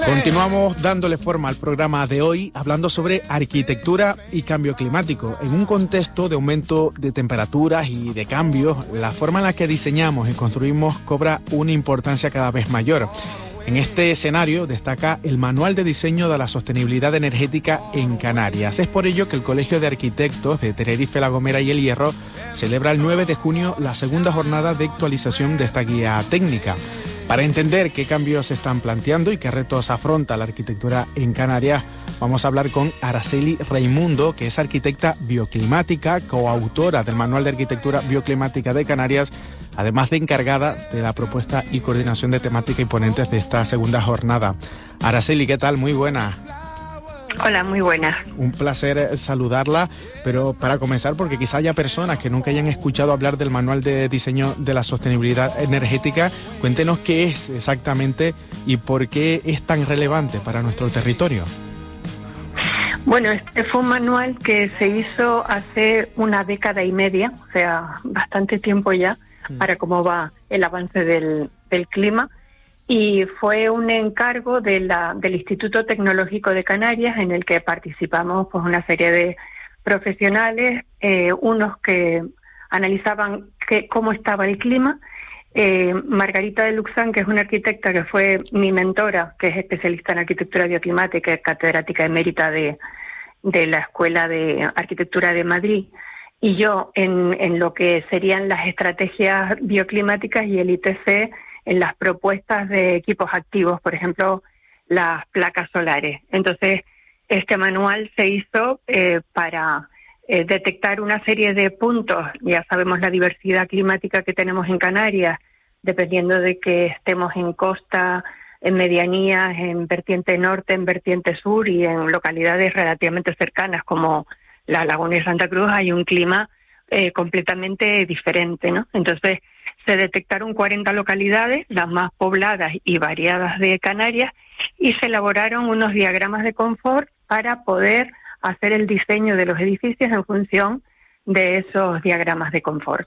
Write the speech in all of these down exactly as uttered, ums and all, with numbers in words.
Continuamos dándole forma al programa de hoy hablando sobre arquitectura y cambio climático. En un contexto de aumento de temperaturas y de cambios, la forma en la que diseñamos y construimos cobra una importancia cada vez mayor. En este escenario destaca el Manual de Diseño de la Sostenibilidad Energética en Canarias. Es por ello que el Colegio de Arquitectos de Tenerife, La Gomera y El Hierro celebra el nueve de junio la segunda jornada de actualización de esta guía técnica. Para entender qué cambios se están planteando y qué retos afronta la arquitectura en Canarias, vamos a hablar con Araceli Raimundo, que es arquitecta bioclimática, coautora del Manual de Arquitectura Bioclimática de Canarias, además de encargada de la propuesta y coordinación de temática y ponentes de esta segunda jornada. Araceli, ¿qué tal? Muy buena. Hola, muy buena. Un placer saludarla, pero para comenzar, porque quizá haya personas que nunca hayan escuchado hablar del Manual de Diseño de la Sostenibilidad Energética, cuéntenos qué es exactamente y por qué es tan relevante para nuestro territorio. Bueno, este fue un manual que se hizo hace una década y media, o sea, bastante tiempo ya, mm. para cómo va el avance del, del clima. Y fue un encargo de la, del Instituto Tecnológico de Canarias, en el que participamos pues una serie de profesionales, eh, unos que analizaban que, cómo estaba el clima. Eh, Margarita de Luxán, que es una arquitecta que fue mi mentora, que es especialista en arquitectura bioclimática, catedrática emérita de, de la Escuela de Arquitectura de Madrid, y yo en, en lo que serían las estrategias bioclimáticas y el I T C en las propuestas de equipos activos, por ejemplo, las placas solares. Entonces, este manual se hizo eh, para eh, detectar una serie de puntos. Ya sabemos la diversidad climática que tenemos en Canarias, dependiendo de que estemos en costa, en medianías, en vertiente norte, en vertiente sur y en localidades relativamente cercanas como la Laguna de Santa Cruz, hay un clima eh, completamente diferente, ¿no? Entonces, se detectaron cuarenta localidades, las más pobladas y variadas de Canarias, y se elaboraron unos diagramas de confort para poder hacer el diseño de los edificios en función de esos diagramas de confort.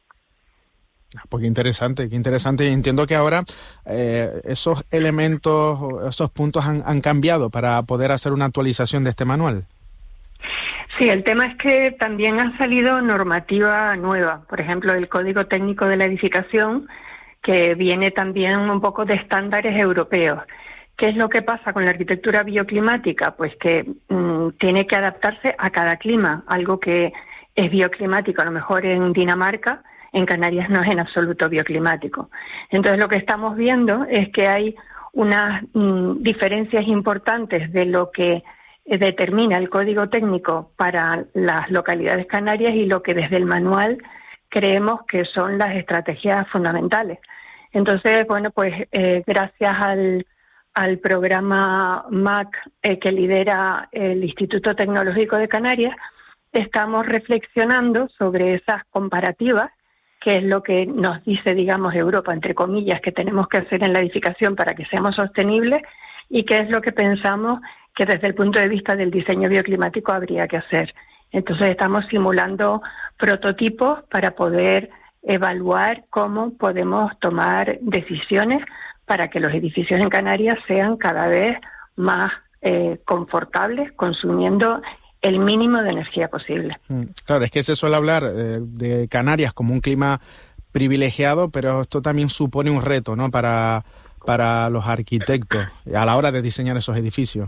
Pues qué interesante, qué interesante. Y entiendo que ahora eh, esos elementos, esos puntos han, han cambiado para poder hacer una actualización de este manual. Sí, el tema es que también ha salido normativa nueva, por ejemplo, el Código Técnico de la Edificación, que viene también un poco de estándares europeos. ¿Qué es lo que pasa con la arquitectura bioclimática? Pues que mmm, tiene que adaptarse a cada clima, algo que es bioclimático, a lo mejor en Dinamarca, en Canarias no es en absoluto bioclimático. Entonces lo que estamos viendo es que hay unas mmm, diferencias importantes de lo que determina el código técnico para las localidades canarias y lo que desde el manual creemos que son las estrategias fundamentales. Entonces, bueno, pues eh, gracias al, al programa M A C eh, que lidera el Instituto Tecnológico de Canarias, estamos reflexionando sobre esas comparativas, que es lo que nos dice, digamos, Europa, entre comillas, que tenemos que hacer en la edificación para que seamos sostenibles, y qué es lo que pensamos que desde el punto de vista del diseño bioclimático habría que hacer. Entonces estamos simulando prototipos para poder evaluar cómo podemos tomar decisiones para que los edificios en Canarias sean cada vez más eh, confortables, consumiendo el mínimo de energía posible. Claro, es que se suele hablar eh, de Canarias como un clima privilegiado, pero esto también supone un reto, ¿no?, para, para los arquitectos a la hora de diseñar esos edificios.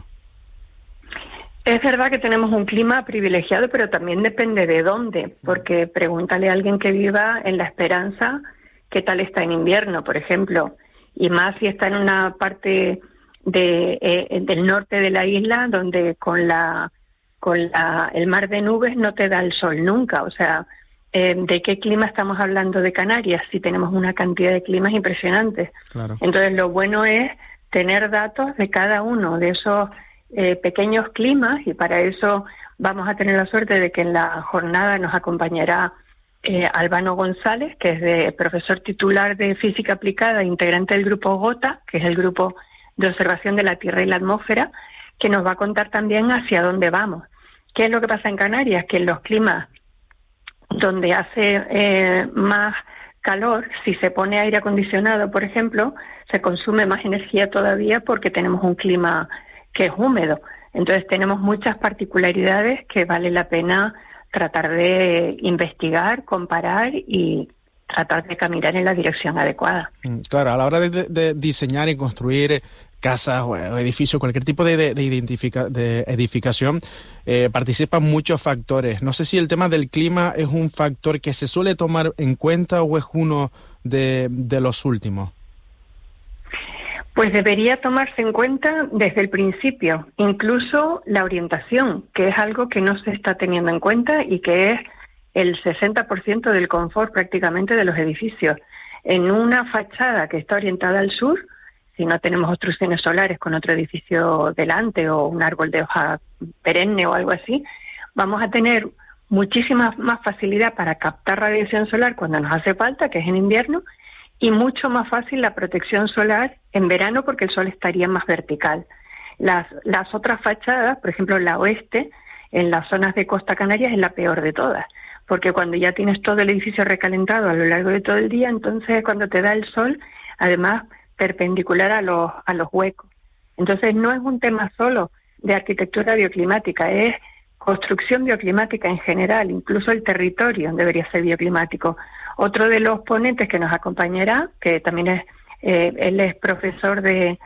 Es verdad que tenemos un clima privilegiado, pero también depende de dónde, porque pregúntale a alguien que viva en La Esperanza qué tal está en invierno, por ejemplo, y más si está en una parte de, eh, del norte de la isla donde con la con la, el mar de nubes no te da el sol nunca. O sea, eh, ¿de qué clima estamos hablando de Canarias? Si tenemos una cantidad de climas impresionantes. Claro. Entonces lo bueno es tener datos de cada uno de esos Eh, pequeños climas, y para eso vamos a tener la suerte de que en la jornada nos acompañará eh, Albano González, que es de profesor titular de Física Aplicada, integrante del grupo GOTA, que es el grupo de observación de la Tierra y la atmósfera, que nos va a contar también hacia dónde vamos. ¿Qué es lo que pasa en Canarias? Que en los climas donde hace eh, más calor, si se pone aire acondicionado, por ejemplo, se consume más energía todavía porque tenemos un clima que es húmedo. Entonces tenemos muchas particularidades que vale la pena tratar de investigar, comparar y tratar de caminar en la dirección adecuada. Claro, a la hora de, de, de diseñar y construir casas o edificios, cualquier tipo de, de, de, identifica, de edificación, eh, participan muchos factores. No sé si el tema del clima es un factor que se suele tomar en cuenta o es uno de, de los últimos. Pues debería tomarse en cuenta desde el principio, incluso la orientación, que es algo que no se está teniendo en cuenta y que es el sesenta por ciento del confort prácticamente de los edificios. En una fachada que está orientada al sur, si no tenemos obstrucciones solares con otro edificio delante o un árbol de hoja perenne o algo así, vamos a tener muchísima más facilidad para captar radiación solar cuando nos hace falta, que es en invierno, y mucho más fácil la protección solar en verano porque el sol estaría más vertical. Las, las otras fachadas, por ejemplo la oeste, en las zonas de Costa Canarias es la peor de todas, porque cuando ya tienes todo el edificio recalentado a lo largo de todo el día, entonces cuando te da el sol, además perpendicular a los, a los huecos. Entonces no es un tema solo de arquitectura bioclimática, es construcción bioclimática en general, incluso el territorio debería ser bioclimático. Otro de los ponentes que nos acompañará, que también es, eh, él es profesor de